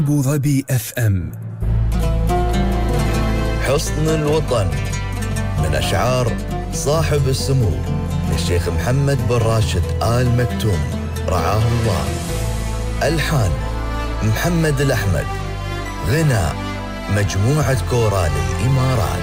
أبو ظبي FM. حصن الوطن من أشعار صاحب السمو الشيخ محمد بن راشد آل مكتوم رعاه الله. ألحان محمد الأحمد. غناء مجموعة كورال الإمارات.